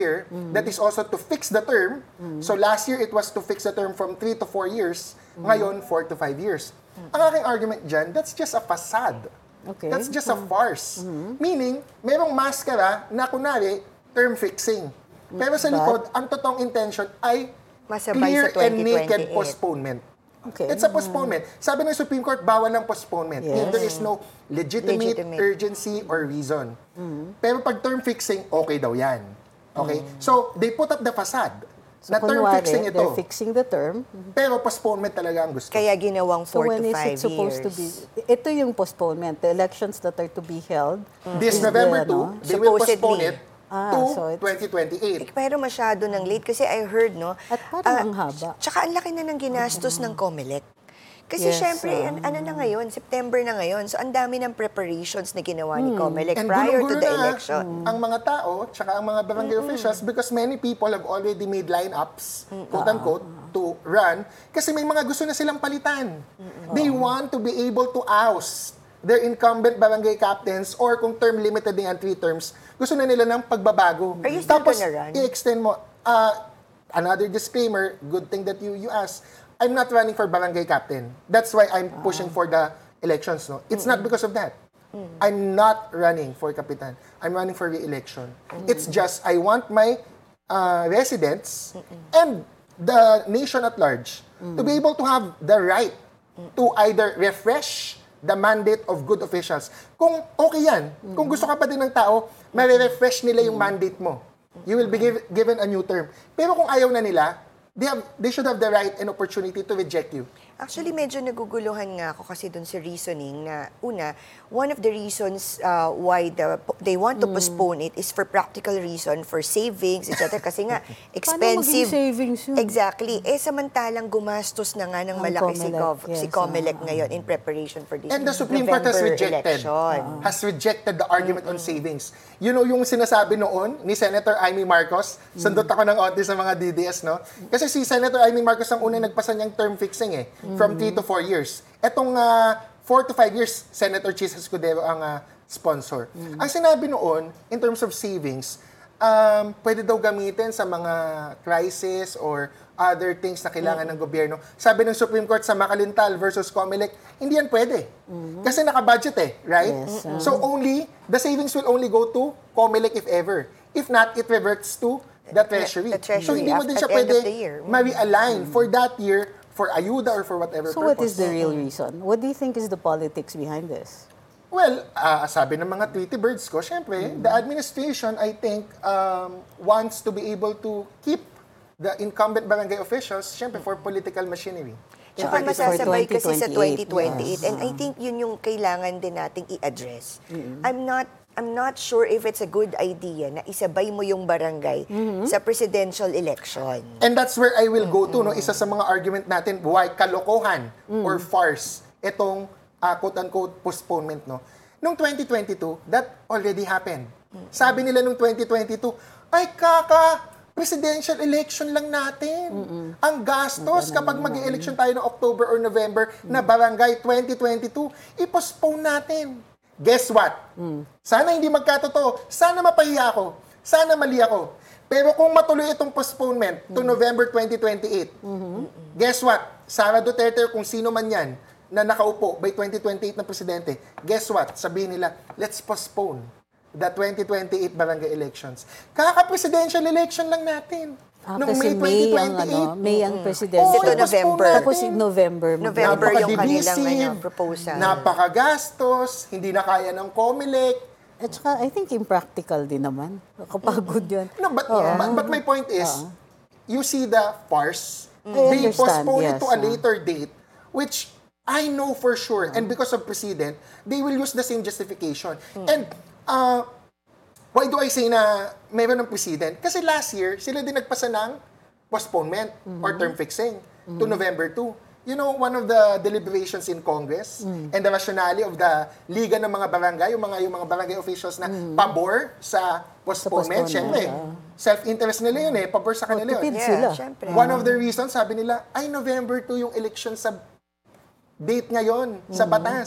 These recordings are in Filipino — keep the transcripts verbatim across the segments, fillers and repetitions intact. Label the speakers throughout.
Speaker 1: year that is also to fix the term. So last year, it was to fix the term from three to four years. Ngayon, four to five years. Ang aking argument dyan, that's just a facade.
Speaker 2: Okay.
Speaker 1: That's just a farce. Meaning, merong maskara na kunwari, term fixing. Pero sa likod, ang totoong intention ay
Speaker 3: Masabay
Speaker 1: clear
Speaker 3: sa
Speaker 1: and naked
Speaker 3: twenty twenty-eight.
Speaker 1: postponement.
Speaker 2: Okay.
Speaker 1: It's a postponement. Sabi ng Supreme Court, bawal ng postponement if
Speaker 2: Yes.
Speaker 1: there is no legitimate,
Speaker 3: Legitimate.
Speaker 1: urgency or reason. Pero pag term fixing, okay daw yan. Okay? So, they put up the facade
Speaker 2: So,
Speaker 1: na term
Speaker 2: kunwari,
Speaker 1: fixing ito.
Speaker 2: they're fixing the term.
Speaker 1: Pero postponement talaga ang gusto.
Speaker 3: Kaya ginawang
Speaker 2: So
Speaker 3: four
Speaker 2: when
Speaker 3: to
Speaker 2: is
Speaker 3: five
Speaker 2: it supposed
Speaker 3: years.
Speaker 2: to be? Ito yung postponement, the elections that are to be held.
Speaker 1: This
Speaker 2: is
Speaker 1: November
Speaker 2: the,
Speaker 1: two,
Speaker 2: ano?
Speaker 1: they will
Speaker 3: Supposedly.
Speaker 1: postpone it
Speaker 2: Ah,
Speaker 1: to
Speaker 2: so it's-
Speaker 1: twenty twenty-eight.
Speaker 3: Pero masyado ng late kasi I heard, no?
Speaker 2: At parang
Speaker 3: ah,
Speaker 2: ang haba.
Speaker 3: Tsaka ang laki na ng ginastos ng COMELEC. Kasi
Speaker 2: Yes,
Speaker 3: syempre,
Speaker 2: ah.
Speaker 3: an- ano na ngayon, September na ngayon, so ang dami ng preparations na ginawa ni COMELEC
Speaker 1: And
Speaker 3: prior to
Speaker 1: gulong-gulo
Speaker 3: the
Speaker 1: na
Speaker 3: election.
Speaker 1: ang mga tao, tsaka ang mga barangay officials, because many people have already made lineups, quote-unquote, to run, kasi may mga gusto na silang palitan. They want to be able to oust their incumbent barangay captains or kung term limited na yan, three terms, gusto na nila ng pagbabago.
Speaker 3: Are you still
Speaker 1: Tapos,
Speaker 3: gonna run?
Speaker 1: i-extend mo. Uh, another disclaimer, good thing that you you asked, I'm not running for barangay captain. That's why I'm pushing for the elections. No, It's not because of that. I'm not running for kapitan. I'm running for re-election. It's just, I want my uh, residents and the nation at large to be able to have the right to either refresh the mandate of good officials. Kung okay yan, kung gusto ka pa din ng tao, ma-refresh nila yung mandate mo. You will be give, given a new term. Pero kung ayaw na nila, they have they should have the right and opportunity to reject you.
Speaker 3: Actually, medyo naguguluhan nga ako kasi dun sa reasoning na, una, one of the reasons uh, why the, they want to postpone it is for practical reason, for savings, et cetera. Kasi nga, expensive.
Speaker 2: maging savings yun?
Speaker 3: Exactly. Eh, samantalang gumastos na nga ng
Speaker 2: Ang
Speaker 3: malaki si,
Speaker 2: COMELEC,
Speaker 3: Gov,
Speaker 2: yes,
Speaker 3: si COMELEC ngayon in preparation for this
Speaker 1: And the Supreme Court has
Speaker 3: November
Speaker 1: rejected,
Speaker 3: election.
Speaker 1: has rejected the argument on savings. You know, yung sinasabi noon ni Senator Amy Marcos, sundot ako ng onti sa mga D D S, no? Kasi si Senator Amy Marcos ang unang nagpasa niyang term fixing eh, from three to four years. Etong uh, four to five years, Senator Chis Escudero ang uh, sponsor. Ang sinabi noon, in terms of savings, um, pwede daw gamitin sa mga crisis or other things na kailangan ng gobyerno. Sabi ng Supreme Court sa Makalintal versus COMELEC, hindi yan pwede. Kasi naka-budget eh, right?
Speaker 2: Yes,
Speaker 1: So only, the savings will only go to COMELEC if ever. If not, it reverts to the Treasury.
Speaker 3: The Treasury
Speaker 1: So hindi mo
Speaker 3: after-
Speaker 1: din siya
Speaker 3: at the end
Speaker 1: pwede
Speaker 3: of the year.
Speaker 1: ma-realign for that year, for ayuda or for whatever
Speaker 2: So
Speaker 1: purpose.
Speaker 2: what is the real reason? What do you think is the politics behind this?
Speaker 1: Well, ah, sabi ng mga Tweety Birds ko, syempre, the administration, I think, um, wants to be able to keep the incumbent barangay officials, syempre, for political machinery.
Speaker 3: Tsaka
Speaker 2: Yeah,
Speaker 3: masasabay
Speaker 2: for
Speaker 3: kasi sa twenty
Speaker 2: twenty
Speaker 3: twenty-eight.
Speaker 2: twenty-eight,
Speaker 3: And I think yun yung kailangan din nating i-address. I'm not I'm not sure if it's a good idea na isabay mo yung barangay sa presidential election.
Speaker 1: And that's where I will go to, no? Isa sa mga argument natin, why kalokohan or farce itong uh, quote-unquote postponement, no? Noong twenty twenty-two, that already happened. Sabi nila noong twenty twenty-two, ay kaka, presidential election lang natin. Ang gastos kapag mag-election tayo ng October or November na barangay twenty twenty-two, i-postpone natin. Guess what? Sana hindi magkatotoo. Sana mapahiya ako. Sana mali ako. Pero kung matuloy itong postponement to November twenty twenty-eight, guess what? Sara Duterte, kung sino man yan, na nakaupo by twenty twenty-eight na presidente, guess what? Sabihin nila, let's postpone the twenty twenty-eight barangay elections. Kaka-presidential election lang natin.
Speaker 2: Ah,
Speaker 1: Noong
Speaker 2: kasi
Speaker 1: May
Speaker 2: May ang,
Speaker 1: twenty twenty-eight.
Speaker 2: ano, May ang presidential.
Speaker 1: Oo,
Speaker 3: Ito
Speaker 1: i-postpone
Speaker 3: November.
Speaker 1: natin.
Speaker 2: Tapos in November.
Speaker 3: November yung kanilang
Speaker 1: Napaka-divisive,
Speaker 3: ano, proposal.
Speaker 1: napakagastos, hindi na kaya ng COMELEC.
Speaker 2: At saka, I think impractical din naman. Kapagod yun.
Speaker 1: No, but, but, but my point is, you see the farce.
Speaker 2: I
Speaker 1: They
Speaker 2: understand,
Speaker 1: postpone it
Speaker 2: yes,
Speaker 1: to a
Speaker 2: ah.
Speaker 1: later date, which I know for sure, and because of precedent, they will use the same justification. And uh, why do I say na meron ng precedent? Kasi last year, sila din nagpasa ng postponement or term fixing to November two. You know, one of the deliberations in Congress and the rationale of the Liga ng mga barangay, yung mga, yung mga barangay officials na pabor sa postponement,
Speaker 2: postponement,
Speaker 1: syempre,
Speaker 2: ah.
Speaker 1: self-interest nila yun eh, pabor sa kanila yun.
Speaker 2: tipid
Speaker 3: Yeah,
Speaker 2: sila.
Speaker 3: syempre.
Speaker 1: One of the reasons, sabi nila, ay November two yung election sa date ngayon, sa batas.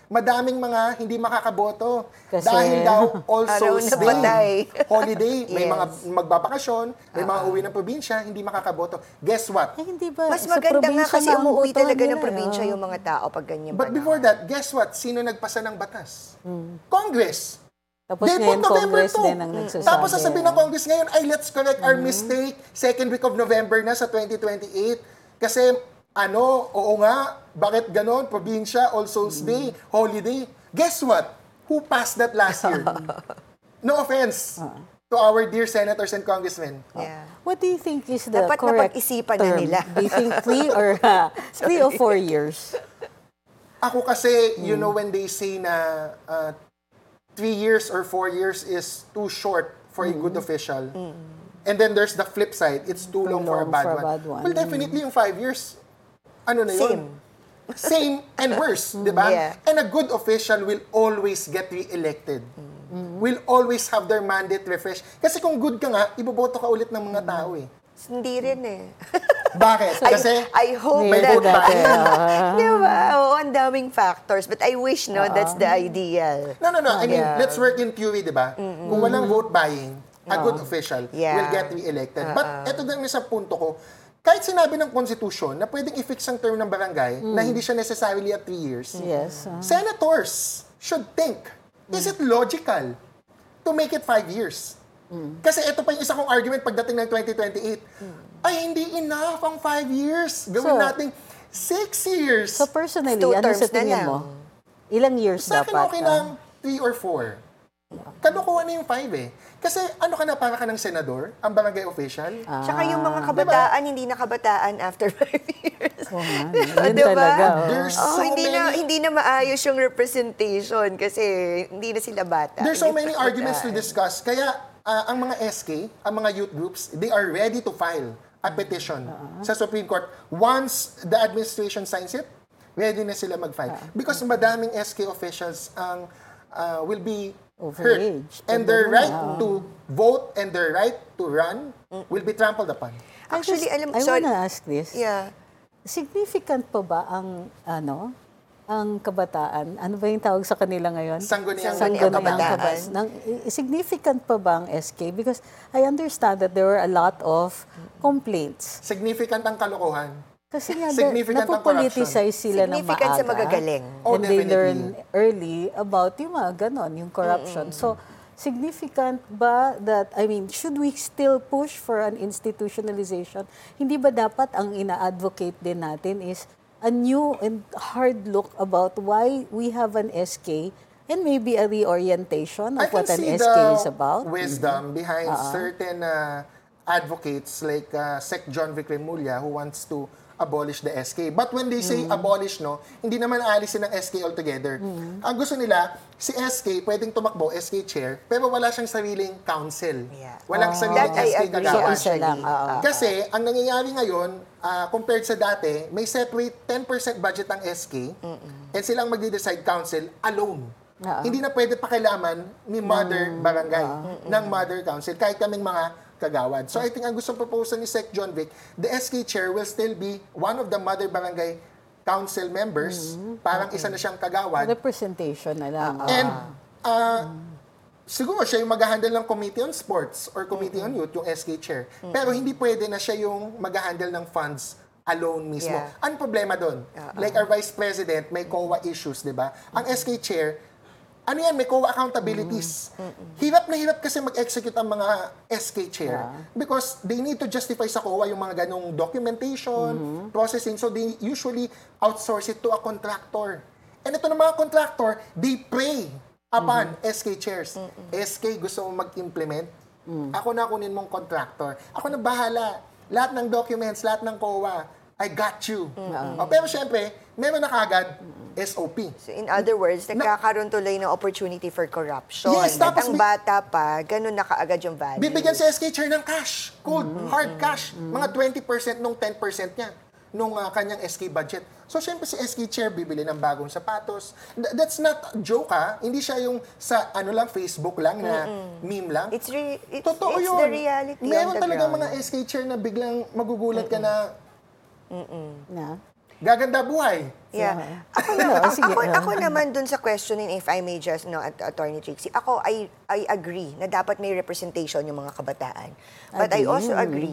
Speaker 1: madaming mga hindi makakaboto.
Speaker 2: Kasi-
Speaker 1: dahil daw All
Speaker 3: Araw
Speaker 1: Souls
Speaker 3: na
Speaker 1: Day,
Speaker 3: patay.
Speaker 1: holiday, may
Speaker 3: Yes.
Speaker 1: mga magbabakasyon, may mga uwi ng probinsya, hindi makakaboto. Guess what?
Speaker 2: Eh, hindi ba?
Speaker 3: Mas
Speaker 2: sa
Speaker 3: maganda nga
Speaker 2: probinsya
Speaker 3: kasi
Speaker 2: ang
Speaker 3: umuwi
Speaker 2: botohan
Speaker 3: talaga ng
Speaker 2: nila,
Speaker 3: probinsya
Speaker 2: oh.
Speaker 3: yung mga tao pag ganyan
Speaker 1: But
Speaker 3: panahon.
Speaker 1: before that, guess what? Sino nagpasa ng batas? Congress.
Speaker 2: Tapos
Speaker 1: They
Speaker 2: ngayon,
Speaker 1: put November
Speaker 2: Congress
Speaker 1: two.
Speaker 2: din ang nagsasabi.
Speaker 1: Tapos sasabihin ng Congress ngayon, ay, let's correct our mistake. Second week of November na sa twenty twenty-eight. Kasi, ano, oo nga, bakit ganon? Probinsya, All Souls Day, holiday. Guess what? Who passed that last year? No offense to our dear senators and congressmen.
Speaker 3: Yeah.
Speaker 2: What do you think is the
Speaker 3: Dapat
Speaker 2: correct
Speaker 3: napag-isipan na
Speaker 2: term?
Speaker 3: nila.
Speaker 2: Do you think three or uh, three or four years?
Speaker 1: Ako kasi, you know, when they say na uh, three years or four years is too short for a good official. And then there's the flip side, it's too, long, for a
Speaker 2: long
Speaker 1: bad,
Speaker 2: for a
Speaker 1: one.
Speaker 2: bad one.
Speaker 1: Well, definitely yung five years, ano na
Speaker 3: Same.
Speaker 1: yun? Same and worse, di ba?
Speaker 3: Yeah.
Speaker 1: And a good official will always get re-elected. Will always have their mandate refreshed. Kasi kung good ka nga, iboboto ka ulit ng mga tao eh.
Speaker 3: Hindi rin eh.
Speaker 1: Bakit?
Speaker 3: I,
Speaker 1: Kasi
Speaker 3: I hope
Speaker 1: may
Speaker 3: that...
Speaker 1: vote buying.
Speaker 3: Di ba? Oo, ang daming factors. But I wish, no, that's the ideal.
Speaker 1: No, no, no. I mean,
Speaker 3: Yeah.
Speaker 1: let's work in theory, di ba? Kung walang vote buying, a good official
Speaker 3: Yeah.
Speaker 1: will get re-elected. But eto din sa punto ko, kahit sinabi ng Constitution na pwedeng i-fix ang term ng barangay na hindi siya necessarily at three years,
Speaker 2: Yes. uh,
Speaker 1: senators should think, is it logical to make it five years? Kasi ito pa yung isa kong argument pagdating ng twenty twenty-eight. Ay, hindi enough ang five years. Gawin
Speaker 2: So,
Speaker 1: nating six years.
Speaker 2: So personally,
Speaker 3: Two
Speaker 2: ano
Speaker 3: terms
Speaker 2: sa
Speaker 3: na
Speaker 2: tingin
Speaker 3: lang.
Speaker 2: mo? Ilang years
Speaker 1: Sa akin
Speaker 2: dapat?
Speaker 1: okay
Speaker 2: ah?
Speaker 1: lang three or four. Kalokohan na yung five eh. Kasi ano ka na, para ka ng senador, ang barangay official.
Speaker 3: Tsaka yung mga
Speaker 1: Ah.
Speaker 3: kabataan, hindi na kabataan after five years.
Speaker 2: Oo nga, yun
Speaker 3: Diba?
Speaker 2: talaga. oh.
Speaker 1: There's
Speaker 3: Oh,
Speaker 1: so
Speaker 3: hindi na
Speaker 1: many,
Speaker 3: hindi na maayos yung representation kasi hindi na sila bata.
Speaker 1: there's so
Speaker 3: Hindi
Speaker 1: many
Speaker 3: pa
Speaker 1: arguments to
Speaker 3: kabataan.
Speaker 1: discuss. Kaya ah, ang mga S K, ang mga youth groups, they are ready to file a petition sa Supreme Court. Once the administration signs it, ready na sila mag-file. Because madaming S K officials ang ah, will be hurt.
Speaker 2: Overaged.
Speaker 1: And their right to vote and their right to run will be trampled upon.
Speaker 2: I
Speaker 3: Actually,
Speaker 2: just-
Speaker 3: alam-
Speaker 2: I
Speaker 3: sorry.
Speaker 2: wanna ask this.
Speaker 3: Yeah.
Speaker 2: Significant pa ba ang, ano, ang kabataan? Ano ba yung tawag sa kanila ngayon?
Speaker 1: Sangguniang
Speaker 3: Sangguniang
Speaker 1: kabataan.
Speaker 3: kabataan.
Speaker 2: Nang, significant pa ba ang S K? Because I understand that there were a lot of complaints.
Speaker 1: Significant ang kalokohan.
Speaker 2: Kasi nga,
Speaker 1: Significant ang
Speaker 2: napopoliticize sila ng maaga.
Speaker 3: Significant sa magagaling.
Speaker 1: Oh,
Speaker 2: and they
Speaker 1: definitely.
Speaker 2: learn early about yung mga ganon, yung corruption. So, significant ba that, I mean, should we still push for an institutionalization? Hindi ba dapat ang ina-advocate din natin is a new and hard look about why we have an S K and maybe a reorientation
Speaker 1: I
Speaker 2: of
Speaker 1: can
Speaker 2: what an
Speaker 1: see
Speaker 2: S K
Speaker 1: the
Speaker 2: is about?
Speaker 1: wisdom behind certain uh, advocates like uh, Sec John Vic Remulla who wants to abolish the S K. But when they say abolish, no, hindi naman aalisin ng S K altogether. Ang gusto nila, si S K pwedeng tumakbo, S K chair, pero wala siyang sariling council.
Speaker 3: Yeah.
Speaker 1: Walang sariling
Speaker 3: That I
Speaker 1: S K
Speaker 3: agree.
Speaker 2: So,
Speaker 1: kagawad.
Speaker 2: isa lang. oo.
Speaker 1: Kasi, ang nangyayari ngayon, ah, compared sa dati, may separate ten percent budget ang S K and silang magde-decide council alone.
Speaker 2: Oo.
Speaker 1: Hindi na pwede pakilaman ni mother barangay, ng mother council, kahit kaming mga kagawad. So I think ang gustong proposal ni Sec John Vic, the S K chair will still be one of the mother barangay council members, parang isa na siyang kagawad.
Speaker 2: Representation na lang.
Speaker 1: And uh, siguro siya yung mag-handle ng Committee on Sports or Committee on Youth, yung S K chair. Pero hindi pwede na siya yung mag-handle ng funds alone mismo.
Speaker 3: Yeah.
Speaker 1: Ang problema doon? Like our Vice President, may C O A issues, di ba? Ang S K chair, ano yan, may C O A accountabilities. Hirap na hirap kasi mag-execute ang mga S K chair because they need to justify sa C O A yung mga ganong documentation, processing, so they usually outsource it to a contractor. And ito ng mga contractor, they prey upon S K chairs. S K gusto mo mag-implement, ako na kunin mong contractor. Ako na bahala. Lahat ng documents, lahat ng C O A, I got you. O, pero syempre, meron na kagad S O P.
Speaker 3: So in other words, nagkakaroon tuloy ng opportunity for corruption.
Speaker 1: Yes,
Speaker 3: At
Speaker 1: tapos
Speaker 3: ang
Speaker 1: may-
Speaker 3: bata pa, ganun na kaagad yung value.
Speaker 1: Bibigyan si S K chair ng cash, cold, hard cash. Mga twenty percent nung ten percent niya nung uh, kanyang S K budget. So, syempre si S K chair bibili ng bagong sapatos. Th- that's not a joke, ha? Hindi siya yung sa ano lang, Facebook lang na meme lang.
Speaker 3: It's, re- it's,
Speaker 1: Totoo
Speaker 3: it's
Speaker 1: yun.
Speaker 3: the reality
Speaker 1: Meron
Speaker 3: on the
Speaker 1: talagang
Speaker 3: ground.
Speaker 1: mga S K chair na biglang magugulat ka na,
Speaker 2: Na?
Speaker 1: gaganda buhay.
Speaker 3: Yeah. Ako, na,
Speaker 2: No, sige.
Speaker 3: ako, ako naman dun sa questioning, if I may just, no, at Attorney Trixie, ako, I, I agree na dapat may representation yung mga kabataan. But I
Speaker 2: Agree.
Speaker 3: also agree